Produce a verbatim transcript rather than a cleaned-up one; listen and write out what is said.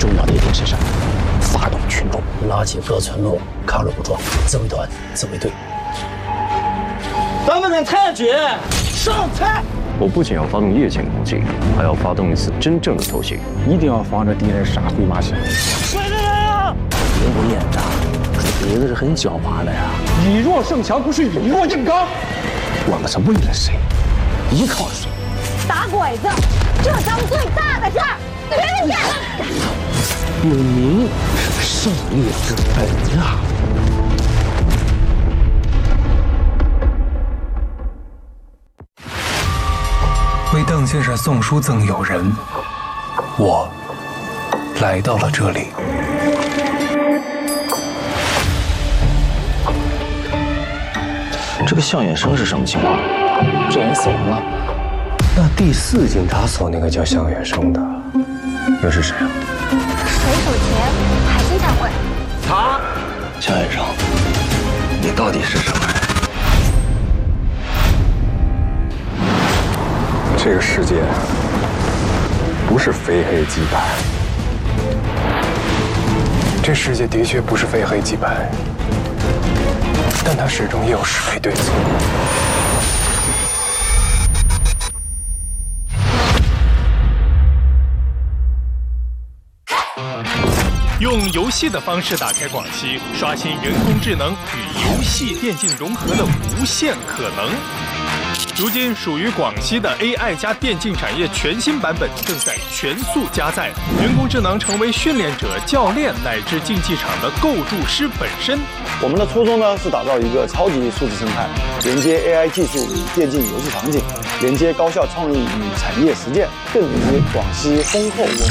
重要的一点是什么？发动群众，拉起各村落抗日武装，自卫团、自卫队。咱们的菜局上菜！ 我不仅要发动夜间攻击，还要发动一次真正的偷袭， 一定要防着敌人杀回马枪。 谁的人啊？别不演的，这鼻子是很狡猾的呀。 以弱胜强不是以弱硬刚。 我们是为了谁？依靠谁？ 打鬼子，这是咱们最大的事儿。别下！ 有名是胜利之本啊！ 为邓先生送书赠友人，我来到了这里。 这个向远生是什么情况？ 这人死亡了。 那第四警察所那个叫向远生的，又是谁啊？ 水手节海星大会。 他，向远生，你到底是什么人？ 这个世界不是非黑即白，这世界的确不是非黑即白，但它始终也有是非对错。 用游戏的方式打开广西，刷新人工智能与游戏电竞融合的无限可能。如今属于广西的 A I 加电竞产业全新版本正在全速加载，人工智能成为训练者、教练乃至竞技场的构筑师本身。 我们的初衷呢是打造一个超级数字生态，连接 A I 技术与电竞游戏场景，连接高校创意与产业实践，更连接广西丰厚文